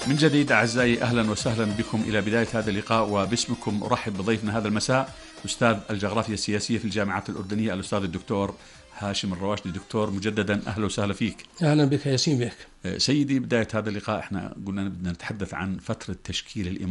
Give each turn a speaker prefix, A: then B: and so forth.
A: من جديد أعزائي، أهلا وسهلا بكم إلى بداية هذا اللقاء، وباسمكم أرحب بضيفنا هذا المساء أستاذ الجغرافيا السياسية في الجامعات الأردنية الأستاذ الدكتور هاشم الرواشدي. دكتور مجددا أهلا وسهلا فيك.
B: أهلا بك ياسين بك.
A: سيدي، بداية هذا اللقاء احنا قلنا بدنا نتحدث عن فترة تشكيل الإمارات